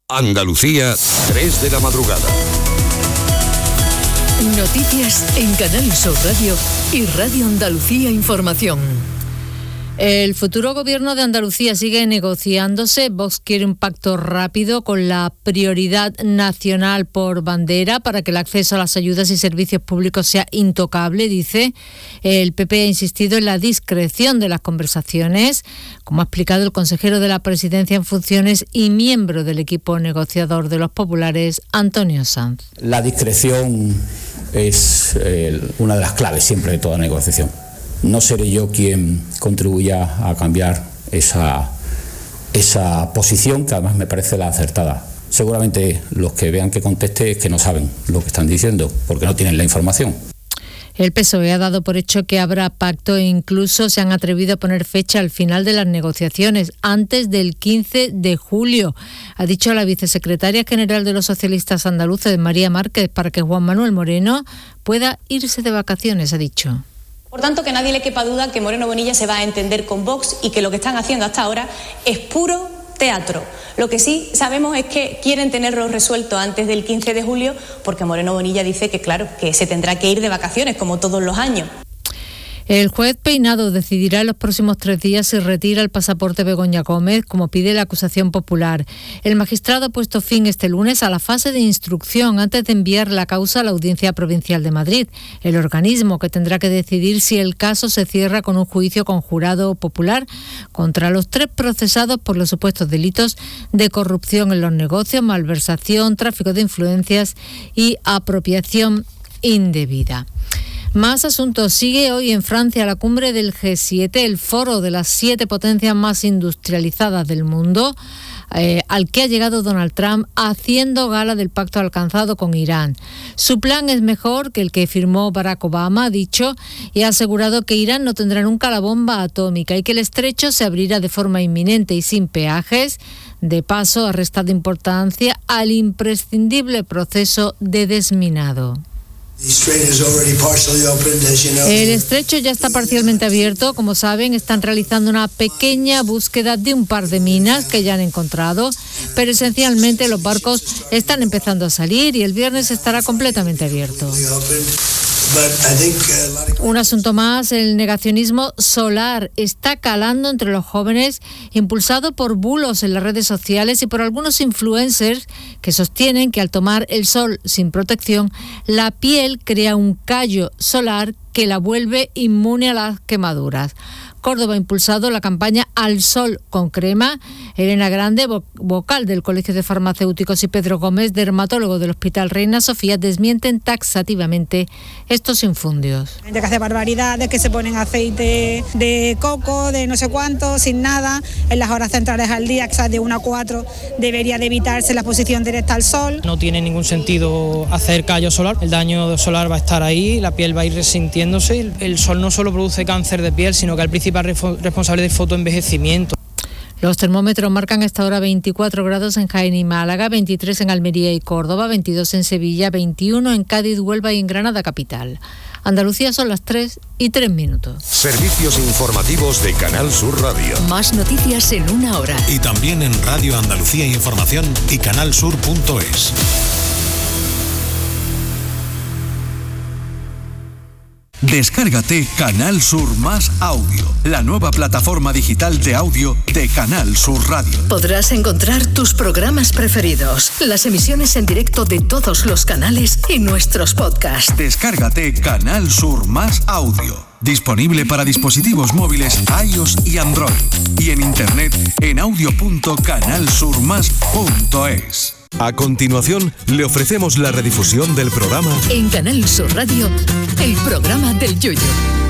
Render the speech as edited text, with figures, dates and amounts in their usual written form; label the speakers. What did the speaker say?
Speaker 1: Andalucía, 3 de la madrugada.
Speaker 2: Noticias en Canal Sur Radio y Radio Andalucía Información. El futuro gobierno de Andalucía sigue negociándose. Vox quiere un pacto rápido con la prioridad nacional por bandera para que el acceso a las ayudas y servicios públicos sea intocable, dice. El PP ha insistido en la discreción de las conversaciones, como ha explicado el consejero de la Presidencia en funciones y miembro del equipo negociador de los populares, Antonio Sanz.
Speaker 3: La discreción es una de las claves siempre de toda negociación. No seré yo quien contribuya a cambiar esa posición, que además me parece la acertada. Seguramente los que vean que conteste es que no saben lo que están diciendo, porque no tienen la información.
Speaker 2: El PSOE ha dado por hecho que habrá pacto e incluso se han atrevido a poner fecha al final de las negociaciones, antes del 15 de julio. Ha dicho la vicesecretaria general de los socialistas andaluces, María Márquez, para que Juan Manuel Moreno pueda irse de vacaciones, ha dicho.
Speaker 4: Por tanto, que nadie le quepa duda que Moreno Bonilla se va a entender con Vox y que lo que están haciendo hasta ahora es puro teatro. Lo que sí sabemos es que quieren tenerlo resuelto antes del 15 de julio porque Moreno Bonilla dice que, claro, que se tendrá que ir de vacaciones como todos los años.
Speaker 2: El juez Peinado decidirá en los próximos 3 días si retira el pasaporte Begoña Gómez, como pide la acusación popular. El magistrado ha puesto fin este lunes a la fase de instrucción antes de enviar la causa a la Audiencia Provincial de Madrid, el organismo que tendrá que decidir si el caso se cierra con un juicio con jurado popular contra los 3 procesados por los supuestos delitos de corrupción en los negocios, malversación, tráfico de influencias y apropiación indebida. Más asuntos. Sigue hoy en Francia la cumbre del G7, el foro de las 7 potencias más industrializadas del mundo, al que ha llegado Donald Trump haciendo gala del pacto alcanzado con Irán. Su plan es mejor que el que firmó Barack Obama, ha dicho, y ha asegurado que Irán no tendrá nunca la bomba atómica y que el estrecho se abrirá de forma inminente y sin peajes. De paso, ha restado importancia al imprescindible proceso de desminado. El estrecho ya está parcialmente abierto. Como saben, están realizando una pequeña búsqueda de un par de minas que ya han encontrado, pero esencialmente los barcos están empezando a salir y el viernes estará completamente abierto. Un asunto más, el negacionismo solar está calando entre los jóvenes, impulsado por bulos en las redes sociales y por algunos influencers que sostienen que al tomar el sol sin protección, la piel crea un callo solar que la vuelve inmune a las quemaduras. Córdoba ha impulsado la campaña Al Sol con Crema. Elena Grande, vocal del Colegio de Farmacéuticos, y Pedro Gómez, dermatólogo del Hospital Reina Sofía, desmienten taxativamente estos infundios.
Speaker 5: Hay gente que hace barbaridades, que se ponen aceite de coco, de no sé cuánto, sin nada, en las horas centrales al día, que de 1 a 4, debería de evitarse la exposición directa al sol.
Speaker 6: No tiene ningún sentido hacer callo solar, el daño solar va a estar ahí, la piel va a ir resintiéndose. El sol no solo produce cáncer de piel, sino que al principal responsable de fotoenvejecimiento.
Speaker 2: Los termómetros marcan hasta ahora 24 grados en Jaén y Málaga, 23 en Almería y Córdoba, 22 en Sevilla, 21 en Cádiz, Huelva y en Granada capital. Andalucía son las 3:03.
Speaker 1: Servicios informativos de Canal Sur Radio.
Speaker 2: Más noticias en 1 hora.
Speaker 7: Y también en Radio Andalucía Información y canalsur.es. Descárgate Canal Sur Más Audio, la nueva plataforma digital de audio de Canal Sur Radio.
Speaker 2: Podrás encontrar tus programas preferidos, las emisiones en directo de todos los canales y nuestros podcasts.
Speaker 7: Descárgate Canal Sur Más Audio, disponible para dispositivos móviles iOS y Android, y en internet en audio.canalsurmas.es.
Speaker 1: A continuación, le ofrecemos la redifusión del programa
Speaker 2: En Canal Sur Radio, el programa del Yoyo.